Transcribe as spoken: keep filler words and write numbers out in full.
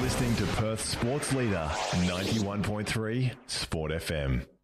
listening to Perth's sports leader, ninety-one point three Sport F M.